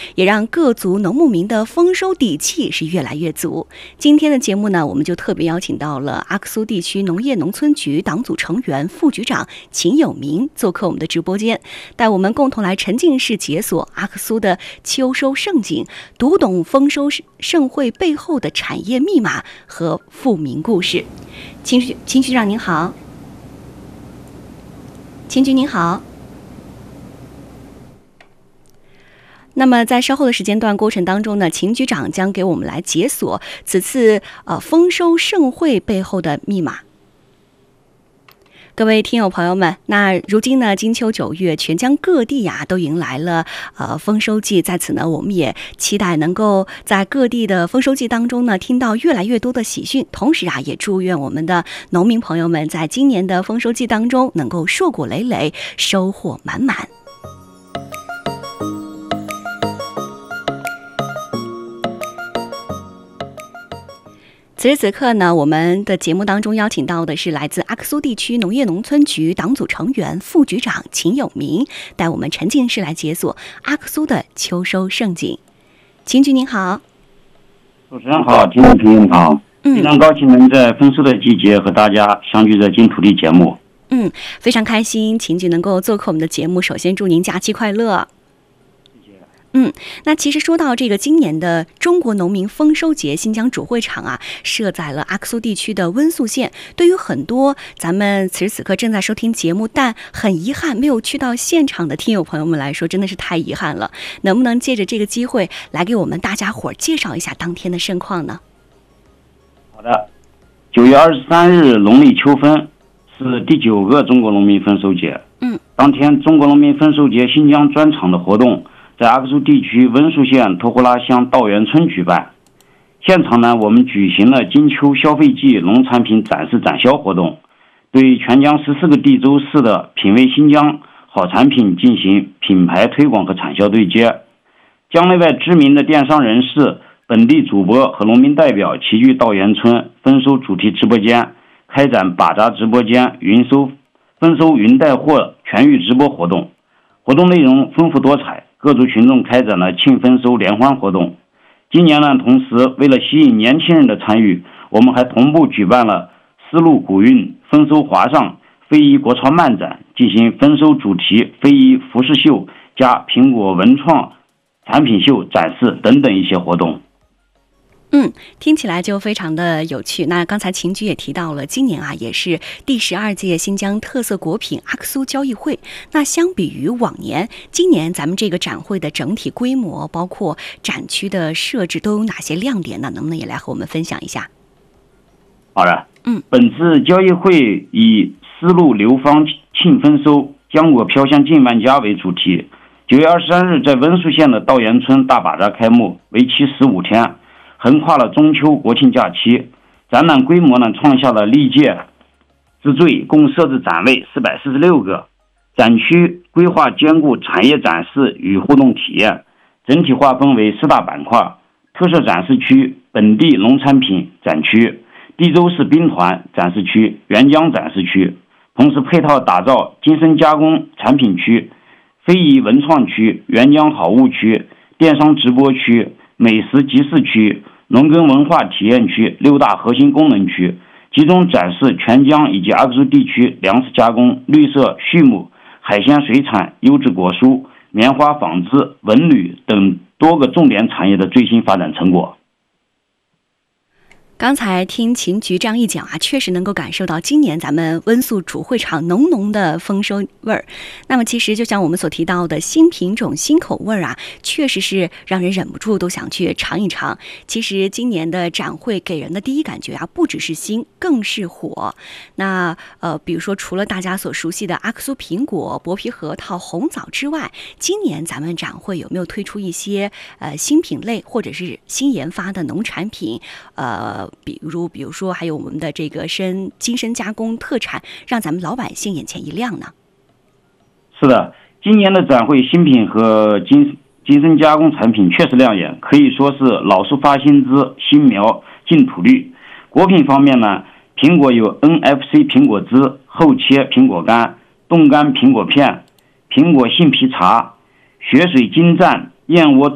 也让各族农牧民的丰收底气是越来越足。今天的节目呢，我们就特别邀请到了阿克苏地区农业农村局党组成员、副局长秦有明做客我们的直播间，带我们共同来沉浸式解锁阿克苏的秋收盛景，读懂丰收盛会背后的产业密码和富民故事。秦局长您好。秦局您好。那么在稍后的时间段过程当中呢，秦局长将给我们来解锁此次丰收盛会背后的密码。各位听友朋友们，那如今呢，金秋9月，全疆各地呀都迎来了丰收季，在此呢，我们也期待能够在各地的丰收季当中呢，听到越来越多的喜讯，同时啊，也祝愿我们的农民朋友们在今年的丰收季当中能够硕果累累，收获满满。此时此刻呢，我们的节目当中邀请到的是来自阿克苏地区农业农村局党组成员、副局长秦有明，带我们沉浸式来解锁阿克苏的秋收盛景。秦局您好。 主持人好，听众朋友们好，非常高兴能在丰收的季节和大家相聚在金土地节目。 非常开心秦局能够做客我们的节目，首先祝您假期快乐。那其实说到这个今年的中国农民丰收节新疆主会场啊，设在了阿克苏地区的温宿县。对于很多咱们此时此刻正在收听节目但很遗憾没有去到现场的听友朋友们来说，真的是太遗憾了。能不能借着这个机会来给我们大家伙介绍一下当天的盛况呢？ 好的，9月23日农历秋分是第9个中国农民丰收节。当天中国农民丰收节新疆专场的活动在阿克苏地区温宿县托呼拉乡道源村举办。现场呢，我们举行了金秋消费季农产品展示展销活动，对全疆14个地州市的品味新疆好产品进行品牌推广和产销对接。疆内外知名的电商人士、本地主播和农民代表齐聚道源村丰收主题直播间，开展把扎直播间、丰收云带货全域直播活动。活动内容丰富多彩，各族群众开展了庆丰收联欢活动。今年呢，同时为了吸引年轻人的参与，我们还同步举办了丝路古韵、丰收华上、非遗国潮漫展，进行丰收主题非遗服饰秀加苹果文创产品秀展示等等一些活动。 听起来就非常的有趣。那刚才秦局也提到了，今年啊也是第12届新疆特色果品阿克苏交易会。那相比于往年，今年咱们这个展会的整体规模，包括展区的设置都有哪些亮点呢？能不能也来和我们分享一下？ 好的，本次交易会以丝路流芳庆丰收，浆果飘香近万家为主题。9月23日在温宿县的道源村大把扎开幕，为期15天。横跨了中秋国庆假期，展览规模呢创下了历届之最，共设置展位446个，展区规划兼顾产业展示与互动体验，整体划分为4大板块：特色展示区、本地农产品展区、地州市兵团展示区、原疆展示区，同时配套打造精深加工产品区、非遗文创区、原疆好物区、电商直播区、美食集市区、农耕文化体验区6大核心功能区，集中展示全疆以及阿克苏地区粮食加工、绿色畜牧、海鲜水产、优质果蔬、棉花纺织、文旅等多个重点产业的最新发展成果。 刚才听秦局这样一讲啊，确实能够感受到今年咱们温宿主会场浓浓的丰收味儿。那么其实就像我们所提到的新品种、新口味啊，确实是让人忍不住都想去尝一尝。其实今年的展会给人的第一感觉啊，不只是新，更是火。那比如说除了大家所熟悉的阿克苏苹果、薄皮核桃、红枣之外，今年咱们展会有没有推出一些新品类或者是新研发的农产品？比如说还有我们的这个精深加工特产，让咱们老百姓眼前一亮呢？ 是的，今年的展会新品和精深加工产品确实亮眼，可以说是老树发新枝，新苗进土绿。果品方面呢，苹果有 NFC 苹果汁、厚切苹果干、冻干苹果片、苹果杏皮茶、血水金盏、燕窝